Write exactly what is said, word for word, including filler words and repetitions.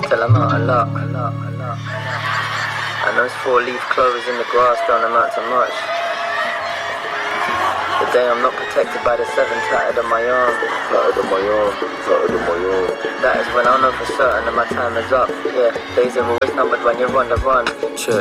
till I'm out a lot, a lot, a lot. And those four-leaf clovers in the grass don't amount to much. The day I'm not protected by the seven tattered on my arm, tattered on my arm, tattered on my arm. That is when I know for certain that my time is up. Yeah, days are always numbered when you're on the run. Sure.